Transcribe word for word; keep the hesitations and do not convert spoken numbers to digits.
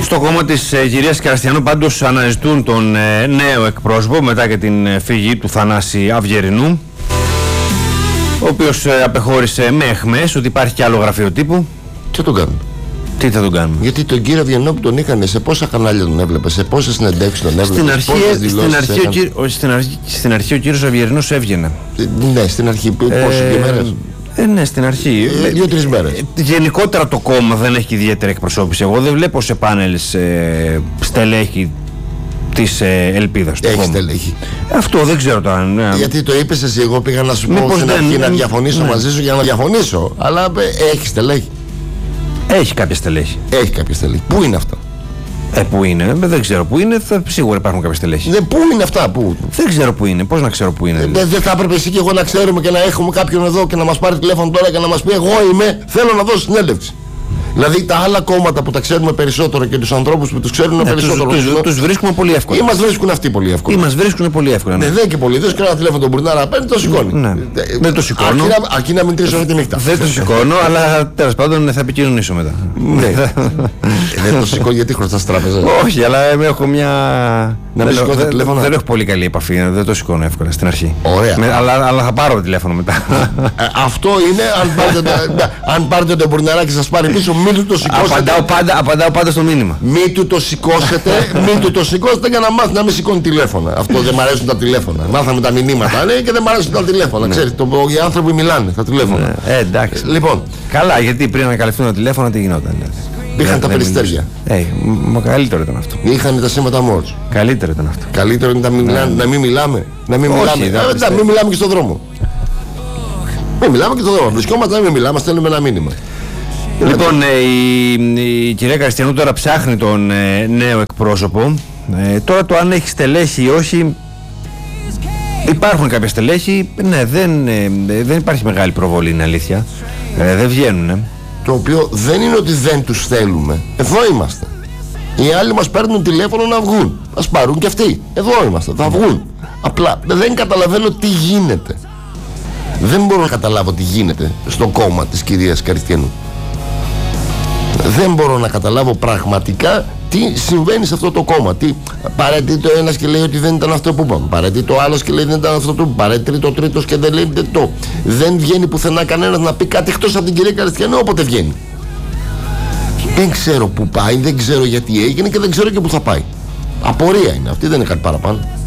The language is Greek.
Στο κόμμα της ε, κυρίας Καριστιανού πάντως αναζητούν τον ε, νέο εκπρόσωπο μετά και την ε, φυγή του Θανάση Αυγερινού, ο οποίος ε, απεχώρησε με αιχμές ότι υπάρχει και άλλο γραφείο τύπου. Τι τον κάνουν? Τι θα τον κάνουμε? Γιατί τον κύριο Αυγερινό που τον είχαν, σε πόσα κανάλια τον έβλεπε, σε πόσες συνεντεύξεις τον έβλεπε? Στην αρχή, στην, αρχή ο κύριο, στην, αρχή, στην αρχή ο κύριος Αυγερινός έβγαινε. Ε, ναι, στην αρχή. Ε, πόσες δύο μέρες? Ε, ναι, στην αρχή. Ε, Δύο-τρεις μέρες. Ε, γενικότερα το κόμμα δεν έχει ιδιαίτερη εκπροσώπηση. Εγώ δεν βλέπω σε πάνελ ε, στελέχη της ε, Ελπίδας. Έχει στελέχη. Αυτό δεν ξέρω το αν. Ε, Γιατί το είπες εσύ, εγώ πήγα να σου πω μήπως στην δεν, αρχή να διαφωνήσω ναι. μαζί σου για να διαφωνήσω. Αλλά ε, έχει στελέχη. Έχει κάποια στελέχη. Έχει κάποια στελέχη. Πού είναι αυτά? Ε, πού είναι, δεν ξέρω πού είναι, θα, σίγουρα υπάρχουν κάποια στελέχη. Ναι, πού είναι αυτά, πού? Δεν ξέρω πού είναι, πώς να ξέρω πού είναι. Ε, δηλαδή. δεν θα έπρεπε εσύ και εγώ να ξέρουμε και να έχουμε κάποιον εδώ και να μας πάρει τηλέφωνο τώρα και να μας πει: εγώ είμαι, θέλω να δώσω συνέντευξη. Δηλαδή τα άλλα κόμματα που τα ξέρουμε περισσότερο και τους ανθρώπους που τους ξέρουν ναι, περισσότερο. Τους, τους, τους βρίσκουμε πολύ εύκολα. Ή μας βρίσκουν αυτοί πολύ εύκολα. Ή μας βρίσκουν πολύ εύκολα. Ναι, ναι δεν και πολύ. Δεν σου ένα τηλέφωνο τον Μπουρνάρα να παίρνει, το σηκώνει. Ναι. Δεν το σηκώνω. Αρκεί να, αρκεί να μην τρεις όλη τη νύχτα. Δεν το σηκώνω, αλλά τέλος πάντων θα επικοινωνήσω μετά. Ναι. Δεν το σηκώνει γιατί χρωστάς τράπεζα? Όχι, αλλά έχω μια. Να μην σηκώνει το τηλέφωνο. Δεν έχω πολύ καλή επαφή, δεν το σηκώνω εύκολα στην αρχή. Ωραία. Αλλά θα πάρω τηλέφωνο μετά. Αυτό είναι αν πάρετε τον Μπουρνάρα και σας πάρει πίσω, μην του το σηκώσετε. Απαντάω πάντα, απαντάω πάντα στο μήνυμα. Μην του το σηκώσετε, μην του το σηκώσετε για να μάθει να μην σηκώνει τηλέφωνα. Αυτό δεν μ' αρέσουν τα τηλέφωνα. Μάθαμε τα μηνύματα ναι, και δεν μ' αρέσουν τα τηλέφωνα. Ναι. Ξέρετε, το, οι άνθρωποι μιλάνε στα τηλέφωνα. Ναι. Ε, εντάξει. Λοιπόν. Καλά, γιατί πριν ανακαλυφθούν τα τηλέφωνα τι γινόταν. Είχαν τα περιστέρια. Ε, μα καλύτερο ήταν αυτό. Είχαν τα σήματα μόρτς. Καλύτερο ήταν αυτό. Καλύτερο ήταν να, μιλά, να μην μιλάμε. Να μην Όχι, μιλάμε. Ε, να μην μιλάμε και στον δρόμο. Μην μιλάμε και στον δρόμο. Βρισκόμαστε να μην μιλάμε, στέλνουμε ένα μήνυμα. Λοιπόν, ε, η, η κυρία Καριστιανού τώρα ψάχνει τον ε, νέο εκπρόσωπο. Ε, τώρα το αν έχει στελέχη ή όχι, υπάρχουν κάποια στελέχη. Ναι, δεν, ε, δεν υπάρχει μεγάλη προβολή, είναι αλήθεια. Ε, δεν βγαίνουν. Το οποίο δεν είναι ότι δεν τους θέλουμε. Εδώ είμαστε. Οι άλλοι μας παίρνουν τηλέφωνο να βγουν. Ας πάρουν και αυτοί. Εδώ είμαστε. Θα βγουν. Απλά δεν καταλαβαίνω τι γίνεται. Δεν μπορώ να καταλάβω τι γίνεται στο κόμμα της κυρίας Καριστιανού. Δεν μπορώ να καταλάβω πραγματικά τι συμβαίνει σε αυτό το κόμμα. Τι παρατηρεί το ένας και λέει ότι δεν ήταν αυτό που είπαμε. Παρατηρεί το άλλος και λέει δεν ήταν αυτό που είπαμε. Παρατηρεί το τρίτος και δεν λέει το. Δεν βγαίνει πουθενά κανένας να πει κάτι εκτός από την κυρία Καριστιανού, όποτε βγαίνει. Δεν ξέρω που πάει, δεν ξέρω γιατί έγινε και δεν ξέρω και που θα πάει. Απορία είναι αυτή, δεν είναι κάτι παραπάνω.